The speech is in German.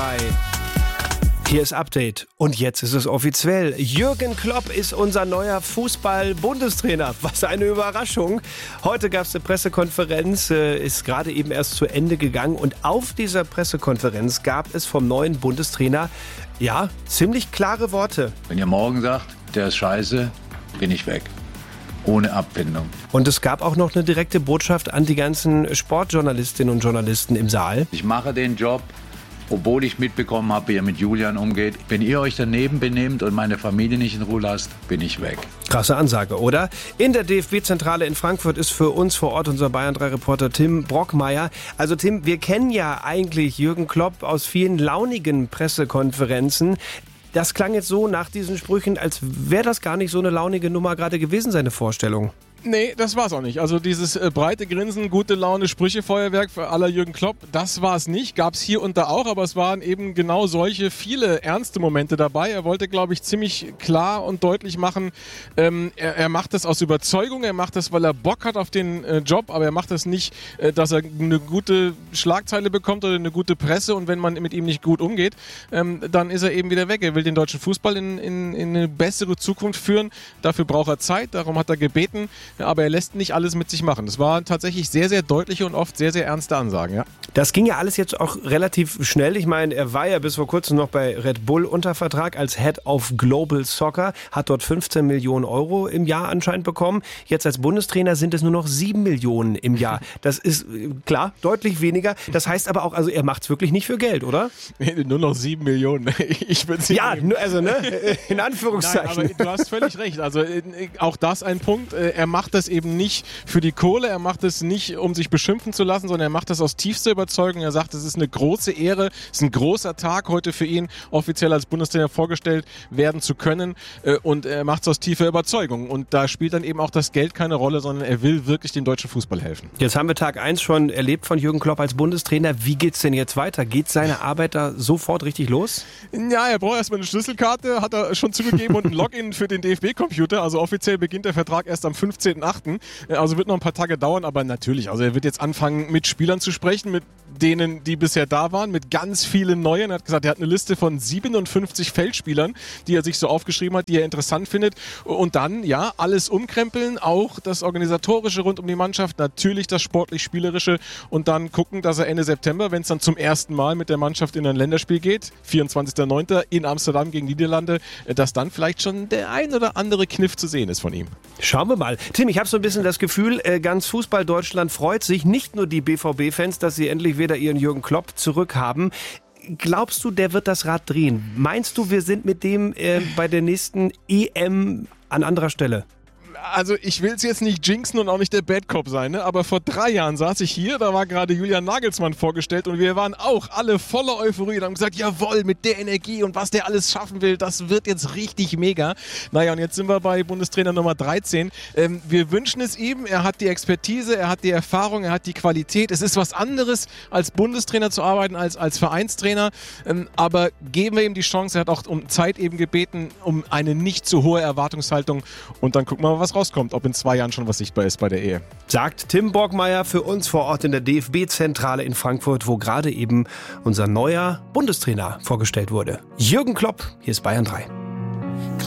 3. Hier ist Update und jetzt ist es offiziell. Jürgen Klopp ist unser neuer Fußball-Bundestrainer. Was eine Überraschung. Heute gab es eine Pressekonferenz, ist gerade eben erst zu Ende gegangen. Und auf dieser Pressekonferenz gab es vom neuen Bundestrainer, ja, ziemlich klare Worte. Wenn ihr morgen sagt, der ist scheiße, bin ich weg. Ohne Abfindung. Und es gab auch noch eine direkte Botschaft an die ganzen Sportjournalistinnen und Journalisten im Saal. Ich mache den Job, obwohl ich mitbekommen habe, wie ihr mit Julian umgeht. Wenn ihr euch daneben benehmt und meine Familie nicht in Ruhe lasst, bin ich weg. Krasse Ansage, oder? In der DFB-Zentrale in Frankfurt ist für uns vor Ort unser Bayern-3-Reporter Tim Brockmeier. Also Tim, wir kennen ja eigentlich Jürgen Klopp aus vielen launigen Pressekonferenzen. Das klang jetzt so nach diesen Sprüchen, als wäre das gar nicht so eine launige Nummer gerade gewesen, seine Vorstellung. Nee, das war's auch nicht. Also dieses breite Grinsen, gute Laune, Sprüchefeuerwerk für à la Jürgen Klopp, das war es nicht. Gab's hier und da auch, aber es waren eben genau solche viele ernste Momente dabei. Er wollte, glaube ich, ziemlich klar und deutlich machen, er macht das aus Überzeugung, er macht das, weil er Bock hat auf den Job, aber er macht das nicht, dass er eine gute Schlagzeile bekommt oder eine gute Presse und wenn man mit ihm nicht gut umgeht, dann ist er eben wieder weg. Er will den deutschen Fußball in eine bessere Zukunft führen. Dafür braucht er Zeit, darum hat er gebeten. Aber er lässt nicht alles mit sich machen. Das waren tatsächlich sehr, sehr deutliche und oft sehr, sehr ernste Ansagen. Ja. Das ging ja alles jetzt auch relativ schnell. Ich meine, er war ja bis vor kurzem noch bei Red Bull unter Vertrag als Head of Global Soccer, hat dort 15 Millionen Euro im Jahr anscheinend bekommen. Jetzt als Bundestrainer sind es nur noch 7 Millionen im Jahr. Das ist klar, deutlich weniger. Das heißt aber auch, also er macht es wirklich nicht für Geld, oder? Nur noch 7 Millionen. Ich würde ja, also ne, in Anführungszeichen. Nein, aber du hast völlig recht. Also auch das ein Punkt. Er macht das eben nicht für die Kohle, er macht es nicht, um sich beschimpfen zu lassen, sondern er macht das aus tiefster Überzeugung. Er sagt, es ist eine große Ehre, es ist ein großer Tag heute für ihn, offiziell als Bundestrainer vorgestellt werden zu können und er macht es aus tiefer Überzeugung. Und da spielt dann eben auch das Geld keine Rolle, sondern er will wirklich dem deutschen Fußball helfen. Jetzt haben wir Tag 1 schon erlebt von Jürgen Klopp als Bundestrainer. Wie geht's denn jetzt weiter? Geht seine Arbeit da sofort richtig los? Ja, er braucht erstmal eine Schlüsselkarte, hat er schon zugegeben und ein Login für den DFB-Computer. Also offiziell beginnt der Vertrag erst am 15.8. Also wird noch ein paar Tage dauern, aber natürlich, also er wird jetzt anfangen mit Spielern zu sprechen, mit denen, die bisher da waren, mit ganz vielen neuen. Er hat gesagt, er hat eine Liste von 57 Feldspielern, die er sich so aufgeschrieben hat, die er interessant findet. Und dann, ja, alles umkrempeln, auch das Organisatorische rund um die Mannschaft, natürlich das sportlich-spielerische und dann gucken, dass er Ende September, wenn es dann zum ersten Mal mit der Mannschaft in ein Länderspiel geht, 24.09. in Amsterdam gegen Niederlande, dass dann vielleicht schon der ein oder andere Kniff zu sehen ist von ihm. Schauen wir mal. Tim, ich habe so ein bisschen das Gefühl, ganz Fußball-Deutschland freut sich, nicht nur die BVB-Fans, dass sie endlich wieder ihren Jürgen Klopp zurückhaben. Glaubst du, der wird das Rad drehen? Meinst du, wir sind mit dem bei der nächsten EM an anderer Stelle? Also ich will es jetzt nicht jinxen und auch nicht der Bad Cop sein, ne? Aber vor 3 Jahren saß ich hier, da war gerade Julian Nagelsmann vorgestellt und wir waren auch alle voller Euphorie und haben gesagt, jawohl, mit der Energie und was der alles schaffen will, das wird jetzt richtig mega. Naja, und jetzt sind wir bei Bundestrainer Nummer 13. Wir wünschen es ihm, er hat die Expertise, er hat die Erfahrung, er hat die Qualität. Es ist was anderes, als Bundestrainer zu arbeiten, als Vereinstrainer, aber geben wir ihm die Chance, er hat auch um Zeit eben gebeten, um eine nicht zu hohe Erwartungshaltung und dann gucken wir mal, was rauskommt, ob in 2 Jahren schon was sichtbar ist bei der Ehe. Sagt Tim Brockmeier für uns vor Ort in der DFB-Zentrale in Frankfurt, wo gerade eben unser neuer Bundestrainer vorgestellt wurde. Jürgen Klopp, hier ist Bayern 3.